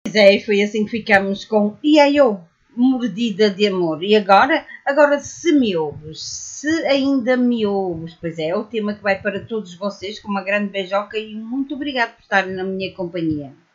É, e foi assim que ficamos com IAO, mordida de amor. E agora se me ouves, se ainda me ouves, pois é o tema que vai para todos vocês com uma grande beijoca e muito obrigado por estarem na minha companhia.